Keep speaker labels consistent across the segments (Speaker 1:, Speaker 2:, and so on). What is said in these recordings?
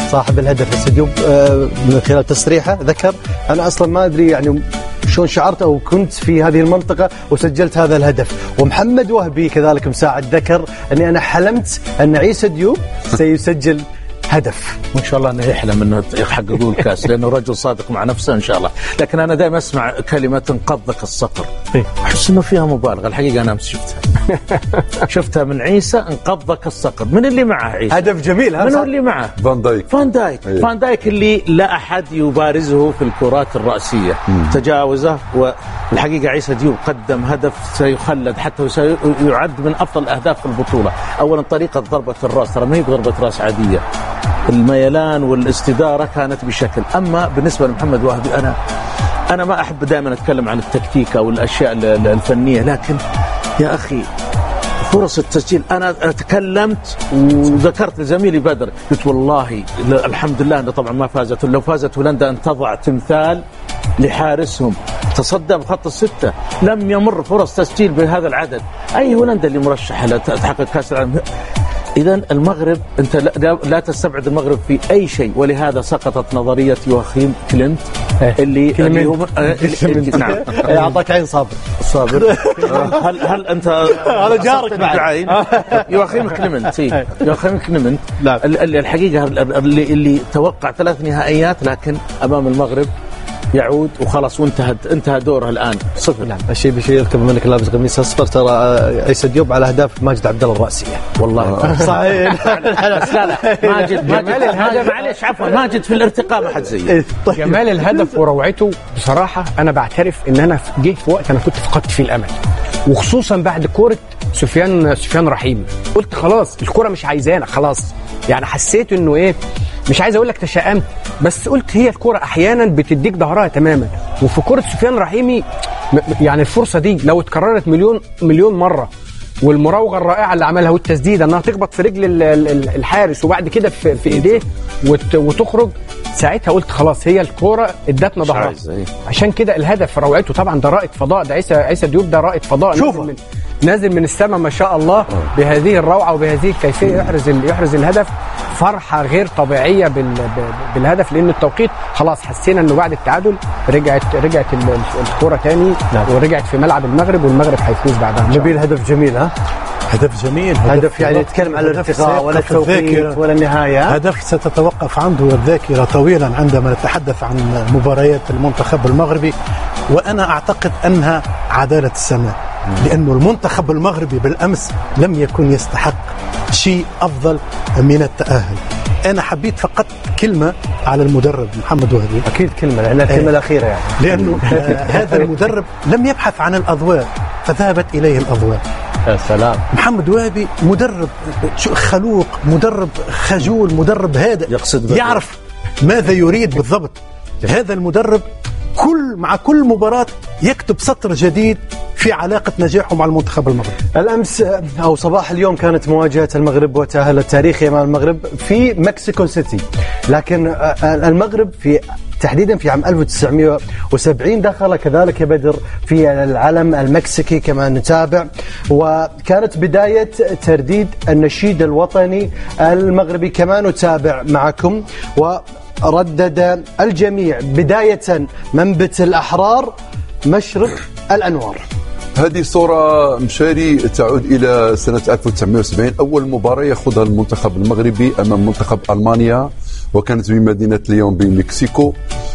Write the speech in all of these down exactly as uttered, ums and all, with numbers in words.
Speaker 1: صاحب الهدف السديوب من خلال تصريحه ذكر أنا أصلا ما أدري يعني شلون شعرت أو كنت في هذه المنطقة وسجلت هذا الهدف. ومحمد وهبي كذلك مساعد ذكر أني أنا حلمت أن عيسى ديوب سيسجل هدف،
Speaker 2: وإن شاء الله أنه يحلم أنه يحققوا الكاس لأنه رجل صادق مع نفسه إن شاء الله. لكن أنا دائما أسمع كلمة انقضك الصقر، أحس أنه فيها مبالغة. الحقيقة أنا أمس شفتها شفتها من عيسى، انقضك الصقر. من اللي معه عيسى؟
Speaker 1: هدف جميل.
Speaker 2: من هو اللي معه؟
Speaker 3: فان دايك.
Speaker 2: فان دايك أيه. فان دايك اللي لا أحد يبارزه في الكرات الرأسية، مم. تجاوزه. والحقيقة عيسى ديوب قدم هدف سيخلد، حتى سيعد من أفضل الأهداف في البطولة. أولا طريقة ضربة الرأس، ترى ما هي ضربة رأس عادية، الميلان والاستدارة كانت بشكل. أما بالنسبة لمحمد وهبي، أنا أنا ما أحب دائما أتكلم عن التكتيك أو الأشياء الفنية، لكن يا أخي فرص التسجيل. أنا تكلمت وذكرت لزميلي بدر، قلت والله الحمد لله أنه طبعا ما فازت. لو فازت هولندا أن تضع تمثال لحارسهم تصدى بخط الستة. لم يمر فرص تسجيل بهذا العدد. أي هولندا اللي مرشحة لتحقق كأس العالم؟ إذن المغرب أنت لا, لا تستبعد المغرب في أي شيء. ولهذا سقطت نظرية يوخيم كلينت اللي, اللي هو اللي نعم
Speaker 1: أعطاك عين صابر
Speaker 2: صابر هل هل أنت
Speaker 1: هذا جارك بعين
Speaker 2: يوخيم كليمنت يوخيم كليمنت الحقيقة اللي, اللي توقع ثلاث نهائيات، لكن أمام المغرب يعود وخلاص وانتهت انتهى دوره الآن صفر.
Speaker 1: نعم الشيء بشيء يركب منك لابس قميص اصفر. ترى عيسى ديوب على اهداف ماجد عبد الله الرأسية
Speaker 2: والله
Speaker 1: صحيح.
Speaker 2: لا لا ماجد ماجد هذا معلش عفوا ماجد في الارتقاء ما حد زيه.
Speaker 4: جمال الهدف وروعته بصراحة. أنا بعترف إن أنا جيت في وقت أنا كنت فقدت فيه الأمل، وخصوصا بعد كورة سفيان سفيان رحيمي. قلت خلاص الكرة مش عايزانا خلاص، يعني حسيت إنه إيه، مش عايز اقول لك تشائمت، بس قلت هي الكرة احيانا بتديك ظهرها تماما. وفي كرة سفيان رحيمي يعني الفرصة دي لو اتكررت مليون مليون مرة، والمراوغة الرائعة اللي عملها والتسديدة انها تخبط في رجل الحارس وبعد كده في, في ايديه وتخرج، ساعتها قلت خلاص هي الكرة ادتنا ظهرها. عشان كده الهدف روعته طبعا، ده رائد فضاء، ده عيسى عيسى ديوب ده رائد فضاء نازل من, نازل من السماء ما شاء الله بهذه الروعة وبهذه الكيفية يحرز يحرز الهدف. فرحة غير طبيعية بالهدف، لأن التوقيت خلاص حسينا أنه بعد التعادل رجعت رجعت الكرة تاني ورجعت في ملعب المغرب، والمغرب هيفوز بعدها.
Speaker 1: نبيل هدف جميل. ها
Speaker 5: هدف جميل،
Speaker 1: هدف, هدف يعني يتكلم على الارتقاء ولا التوقيت ولا النهاية.
Speaker 5: هدف ستتوقف عنده الذاكرة طويلا عندما نتحدث عن مباريات المنتخب المغربي. وأنا أعتقد أنها عدالة السماء، لأنه المنتخب المغربي بالأمس لم يكن يستحق شيء أفضل من التأهل. أنا حبيت فقط كلمة على المدرب محمد وهبي.
Speaker 1: أكيد كلمة، لأن الكلمة آه الأخيرة يعني.
Speaker 5: لأنه آه هذا المدرب لم يبحث عن الأضواء فذهبت إليه الأضواء.
Speaker 1: يا سلام.
Speaker 5: محمد وهبي مدرب خلوق، مدرب خجول، مدرب هادئ،
Speaker 2: يقصد
Speaker 5: يعرف ماذا يريد بالضبط. هذا المدرب كل مع كل مباراة يكتب سطر جديد في علاقة نجاحه مع المنتخب المغربي.
Speaker 1: الأمس أو صباح اليوم كانت مواجهة المغرب وتأهل التاريخي أمام المغرب في مكسيكو سيتي، لكن المغرب في تحديدا في عام ألف وتسعمائة وسبعين دخل كذلك بدر في العلم المكسيكي كما نتابع، وكانت بداية ترديد النشيد الوطني المغربي كما نتابع معكم. وردد الجميع بداية منبت الأحرار مشرق الأنوار.
Speaker 3: هذه صورة مشاري تعود إلى سنة ألف وتسعمائة وسبعين، أول مباراة يأخذها المنتخب المغربي أمام منتخب ألمانيا، وكانت بمدينة ليون بمكسيكو.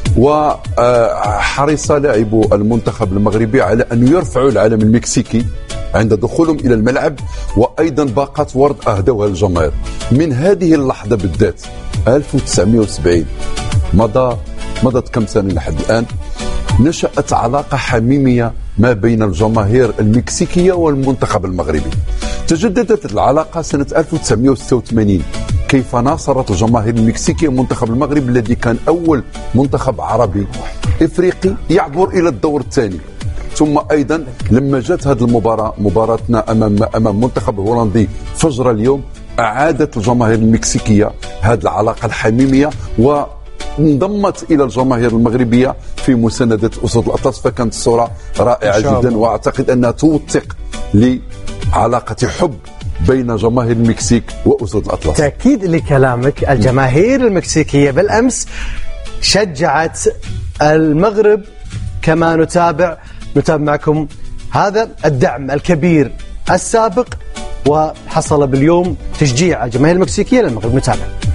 Speaker 3: وحرص لاعبو المنتخب المغربي على أن يرفعوا العلم المكسيكي عند دخولهم إلى الملعب، وأيضا باقة ورد أهدوها الجماهير. من هذه اللحظة بالذات ألف وتسعمائة وسبعين مضى مضت كم سنة لحد الآن، نشأت علاقة حميمية ما بين الجماهير المكسيكية والمنتخب المغربي. تجددت العلاقة سنة ألف وتسعمائة وستة وثمانين كيف ناصرت الجماهير المكسيكية المنتخب المغربي الذي كان أول منتخب عربي إفريقي يعبر إلى الدور الثاني. ثم أيضا لما جاءت هذه المباراة مباراتنا أمام أمام منتخب هولندي فجر اليوم، أعادت الجماهير المكسيكية هذه العلاقة الحميمية وانضمت إلى الجماهير المغربية في مساندة أسود الأطلس. فكانت الصورة رائعة جدا، وأعتقد أنها توثق لعلاقة حب بين جماهير المكسيك وأسود الأطلس.
Speaker 1: تأكيد لكلامك، الجماهير المكسيكية بالأمس شجعت المغرب كما نتابع نتابع معكم هذا الدعم الكبير السابق، وحصل باليوم تشجيع الجماهير المكسيكية للمغرب. نتابع.